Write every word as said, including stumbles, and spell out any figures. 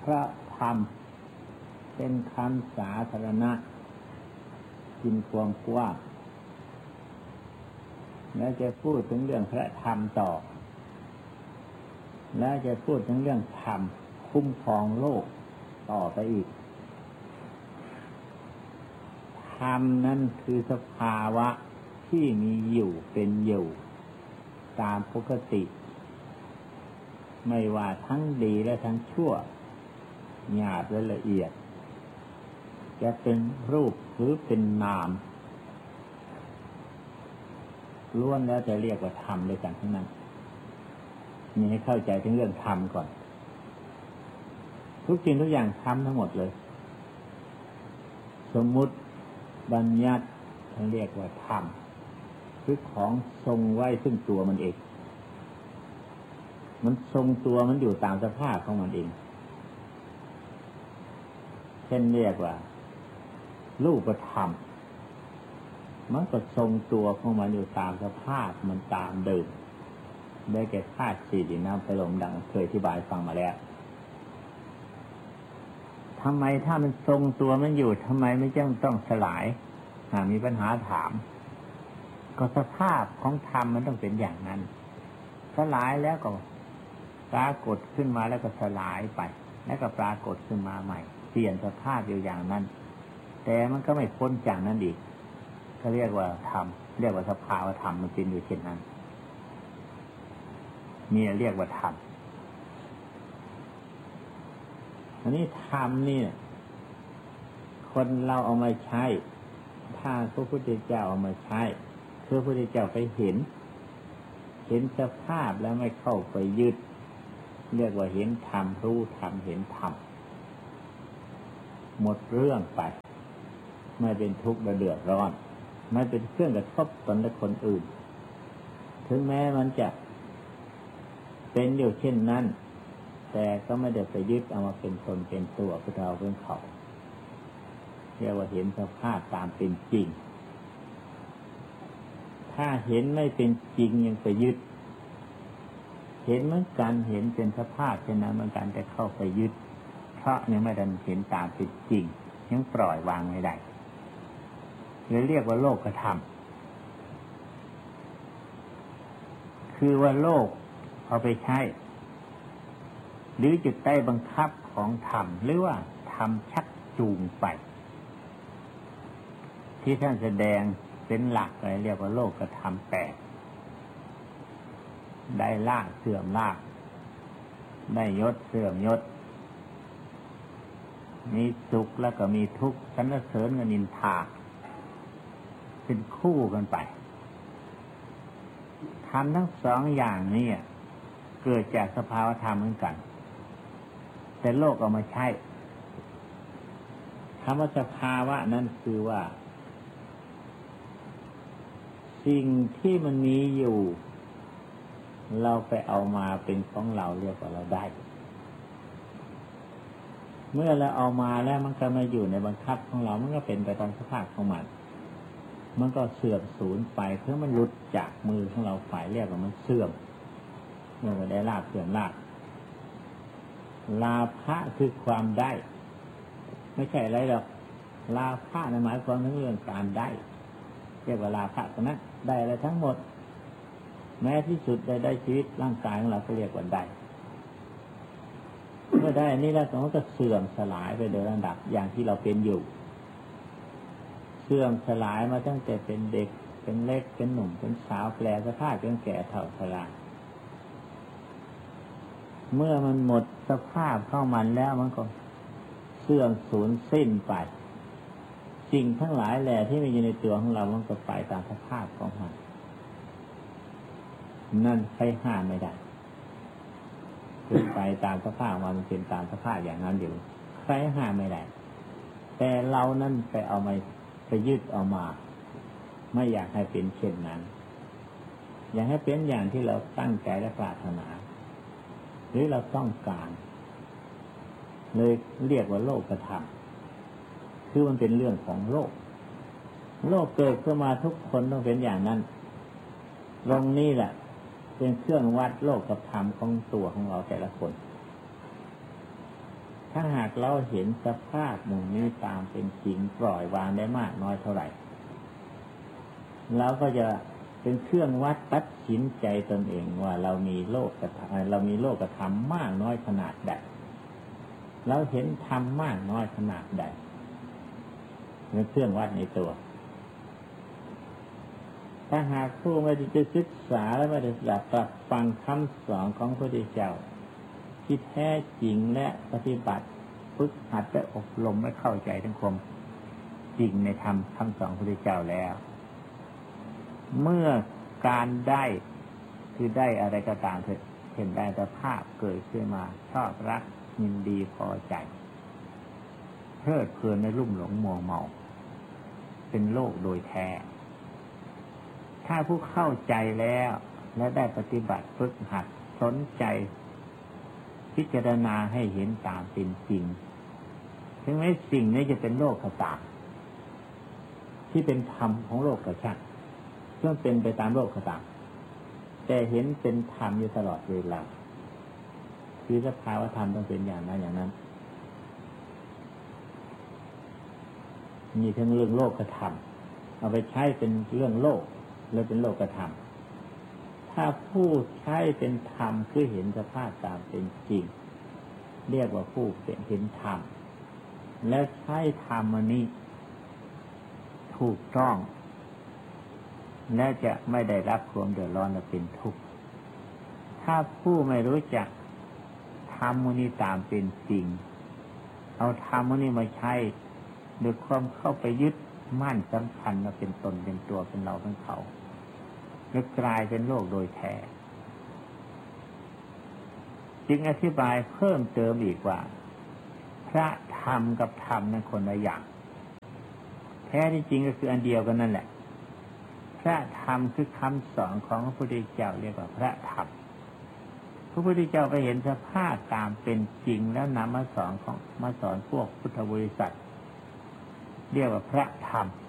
พระธรรมเป็นคำสาธารณะกินความกว้างแล้วจะพูดถึงเรื่องพระธรรมต่อแล้วจะพูดถึงเรื่องธรรมคุ้มครองโลกต่อไปอีกธรรมนั้นคือสภาวะที่มีอยู่เป็นอยู่ตามปกติไม่ว่าทั้งดีและทั้งชั่วหยาบและละเอียดจะเป็นรูปหรือเป็นนามล้วนแล้วจะเรียกว่าธรรมด้วยกันทั้งนั้นนี่ให้เข้าใจถึงเรื่องธรรมก่อนทุกสิ่งทุกอย่างธรรมทั้งหมดเลยสมมุติบัญญัติเขาเรียกว่าธรรมคือของทรงไว้ซึ่งตัวมันเองมันทรงตัวมันอยู่ตามสภาพของมันเองเช่นเรียกว่ารูปธรรมมันก็ทรงตัวของมันอยู่ตามสภาพมันตามเดิมได้แก่ธาตุสี่ดินน้ำไฟลมดังเคยอธิบายฟังมาแล้วทำไมถ้ามันทรงตัวมันอยู่ทำไมไม่จ้องต้องสลายหากมีปัญหาถามก็สภาพของธรรมมันต้องเป็นอย่างนั้นสลายแล้วก็ปรากฏขึ้นมาแล้วก็สลายไปแล้วก็ปรากฏขึ้นมาใหม่เปลี่ยนสภาพอยู่อย่างนั้นแต่มันก็ไม่พ้นจากนั้นอีกเขาเรียกว่าธรรมเรียกว่าสภาวะธรรมมันเป็นอยู่เช่นนั้นนี่เรียกว่าธรรมอันนี้ธรรมนี่คนเราเอามาใช้ถ้าพระพุทธเจ้าเอามาใช้พระพุทธเจ้าไปเห็นเห็นสภาพแล้วไม่เข้าไปยึดเรียกว่าเห็นธรรมรู้ธรรมเห็นธรรมหมดเรื่องไปไม่เป็นทุกข์และเดือดร้อนไม่เป็นเครื่องกระทบตนและคนอื่นถึงแม้มันจะเป็นอยู่เช่นนั้นแต่ก็ไม่ได้ไปยึดเอามาเป็นตนเป็นตัวเป็นเราเป็นเขาเรียกว่าเห็นสภาพตามเป็นจริงถ้าเห็นไม่เป็นจริงยังไปยึดเห็นเหมือนกันเห็นเป็นสภาพเช่นนั้นเหมือนกันแต่เข้าไปยึดเพราะยังไม่ได้เห็นตามเป็นจริงยังปล่อยวางไม่ได้เลยเรียกว่าโลกธรรมคือว่าโลกเอาไปใช้หรือจุดใต้บังคับของธรรมหรือว่าธรรมชักจูงไปที่ท่านแสดงเป็นหลักเลยเรียกว่าโลกธรรมแปดได้ลาภเสื่อมลาภได้ยศเสื่อมยศมีสุขแล้วก็มีทุกข์สรรเสริญกับนินทาเป็นคู่กันไปธรรมทั้งสองอย่างนี้เกิดจากสภาวธรรมเหมือนกันแต่โลกเอามาใช้คำว่าสภาวะนั้นคือว่าสิ่งที่มันมีอยู่เราไปเอามาเป็นของเราเรียกว่าเราได้เมื่อเราเอามาแล้วมันก็มาอยู่ในบังคับของเรามันก็เป็นไปตามสภาพของมันมันก็เสื่อมสูญไปเพื่อมันหลุดจากมือของเราฝ่ายเรียกว่ามันเสื่อมเมื่อมันได้ลาภเสื่อมลาภลาภะคือความได้ไม่ใช่อะไรหรอกลาภะในหมายความถึงเรื่องการได้เรียกว่าลาภะตรงนั้นได้อะไรทั้งหมดแม้ที่สุดได้ได้ชีวิตร่างกายของเราก็เรียกว่าได้เมื่อได้อันนี้แล้วมันก็เสื่อมสลายไปโดยลำดับอย่างที่เราเป็นอยู่เสื่อมสลายมาตั้งแต่เป็นเด็กเป็นเล็กเป็นหนุ่มเป็นสาวแปลสภาพจนแก่เฒ่าชราเมื่อมันหมดสภาพเข้ามันแล้วมันก็เสื่อมสูญสิ้นไปสิ่งทั้งหลายแหล่ที่มีอยู่ในตัวของเรามันก็ไปตามสภาพของมันนั่นใครห้ามไม่ได้คือไปตามสภาพมันเป็นตามสภาพอย่างนั้นอยู่ใครห้ามไม่ได้แต่เรานั่นไปเอามาไปยึดเอามาไม่อยากให้เป็นเช่นนั้นอยากให้เป็นอย่างที่เราตั้งใจและปรารถนาหรือเราต้องการเลยเรียกว่าโลกธรรมคือมันเป็นเรื่องของโลกโลกเกิดขึ้นมาทุกคนต้องเป็นอย่างนั้นตรงนี้แหละเป็นเครื่องวัดโลกกับธรรมของตัวของเราแต่ละคนถ้าหากเราเห็นสภาพหมู่นี้ตามเป็นจริงปล่อยวางได้มากน้อยเท่าไหร่เราก็จะเป็นเครื่องวัดตัดสินใจตนเองว่าเรามีโลกธรรมเรามีโลกธรรมมากน้อยขนาดใดเราเห็นธรรมมากน้อยขนาดใดเป็นเครื่องวัดในตัวถ้าหากผู้ไม่ได้ศึกษาและไม่ได้ตรับฟังคำสอนของพระพุทธเจ้าที่แท้จริงและปฏิบัติฝึกหัดและอบรมให้เข้าใจทั้งความจริงในธรรมคำสอนของพระพุทธเจ้าแล้วเมื่อการได้คือได้อะไรก็ตามเถิดเห็นได้แต่ภาพเกิดขึ้นมาชอบรักยินดีพอใจเพลิดเพลินในลุ่มหลงมัวเมาเป็นโลกโดยแท้ถ้าผู้เข้าใจแล้วและได้ปฏิบัติฝึกหัดสนใจพิจารณาให้เห็นตามเป็นจริงถึงแม้สิ่งนี้จะเป็นโลกขตาที่เป็นธรรมของโลกกระชักเพื่อเป็นไปตามโลกขตาแต่เห็นเป็นธรรมอยู่ตลอดเวลาคือสภาวะธรรมต้องเป็นอย่างนั้นอย่างนั้นมีทั้งเรื่องโลกกระทำเอาไปใช้เป็นเรื่องโลกแล้วเป็นโลกกระทำถ้าผู้ใช้เป็นธรรมคือเห็นสภาพตามเป็นจริงเรียกว่าผู้เป็นเห็นธรรมและใช้ธรรมอันนี้ถูกต้องและจะไม่ได้รับความเดือดร้อนและเป็นทุกข์ถ้าผู้ไม่รู้จักธรรมอันนี้ตามเป็นจริงเอาธรรมอันนี้มาใช้โดยความเข้าไปยึดมั่นสำคัญว่าเป็นตนเป็นตัวเป็นเราเป็นเขาและกลายเป็นโลกโดยแท้จึงอธิบายเพิ่มเติมอีกว่าพระธรรมกับธรรมนั้นคนละอย่างแท้ที่จริงก็คืออันเดียวกันนั่นแหละพระธรรมคือคำสอนของพระพุทธเจ้าเรียกว่าพระธรรมพระพุทธเจ้าไปเห็นสภาพตามเป็นจริงแล้วนำมาสอนของมาสอนพวกพุทธบริษัทเรียกว่าพระธรรม